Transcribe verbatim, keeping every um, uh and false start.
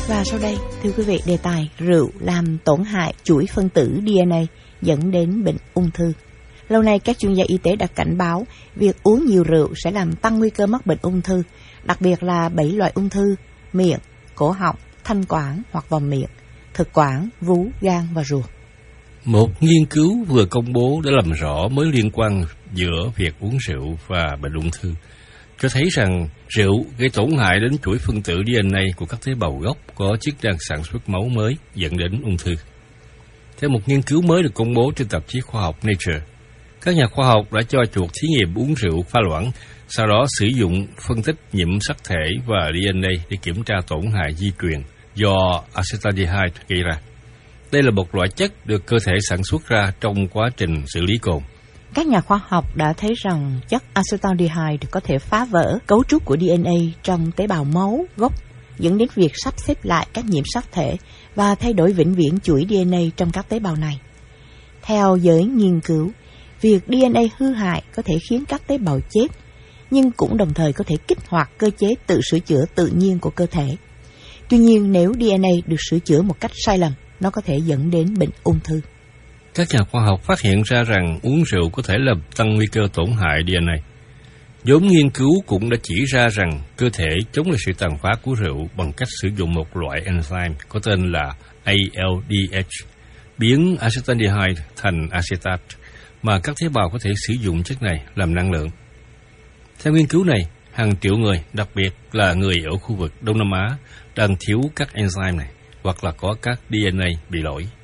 Và sau đây, thưa quý vị, đề tài rượu làm tổn hại chuỗi phân tử đê en a dẫn đến bệnh ung thư. Lâu nay, các chuyên gia y tế đã cảnh báo việc uống nhiều rượu sẽ làm tăng nguy cơ mắc bệnh ung thư, đặc biệt là bảy loại ung thư: miệng, cổ họng, thanh quản hoặc vòm miệng, thực quản, vú, gan và ruột. Một nghiên cứu vừa công bố đã làm rõ mối liên quan giữa việc uống rượu và bệnh ung thư, cho thấy rằng rượu gây tổn hại đến chuỗi phân tử đê en a của các tế bào gốc có chức năng sản xuất máu mới, dẫn đến ung thư. Theo một nghiên cứu mới được công bố trên tạp chí khoa học Nature, các nhà khoa học đã cho chuột thí nghiệm uống rượu pha loãng, sau đó sử dụng phân tích nhiễm sắc thể và đê en a để kiểm tra tổn hại di truyền do acetaldehyde gây ra. Đây là một loại chất được cơ thể sản xuất ra trong quá trình xử lý cồn. Các nhà khoa học đã thấy rằng chất acetaldehyde có thể phá vỡ cấu trúc của đê en a trong tế bào máu gốc, dẫn đến việc sắp xếp lại các nhiễm sắc thể và thay đổi vĩnh viễn chuỗi đê en a trong các tế bào này. Theo giới nghiên cứu, việc đê en a hư hại có thể khiến các tế bào chết, nhưng cũng đồng thời có thể kích hoạt cơ chế tự sửa chữa tự nhiên của cơ thể. Tuy nhiên, nếu đê en a được sửa chữa một cách sai lầm, nó có thể dẫn đến bệnh ung thư. Các nhà khoa học phát hiện ra rằng uống rượu có thể làm tăng nguy cơ tổn hại đê en a. Nhóm nghiên cứu cũng đã chỉ ra rằng cơ thể chống lại sự tàn phá của rượu bằng cách sử dụng một loại enzyme có tên là a lờ đê hát, biến acetaldehyde thành acetate, mà các tế bào có thể sử dụng chất này làm năng lượng. Theo nghiên cứu này, hàng triệu người, đặc biệt là người ở khu vực Đông Nam Á, đang thiếu các enzyme này hoặc là có các đê en a bị lỗi.